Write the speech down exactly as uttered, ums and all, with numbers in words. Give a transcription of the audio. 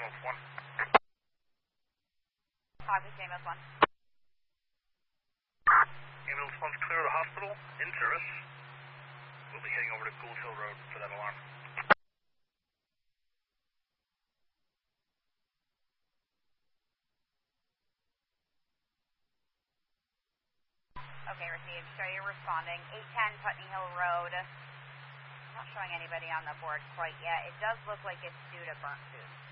ambulance one. Copy, ambulance one. Ambulance one's clear of the hospital, in service. We'll be heading over to Gould Hill Road for that alarm. Okay, received. Show you responding. eight ten Putney Hill Road. Not showing anybody on the board quite yet. It does look like it's due to burnt food.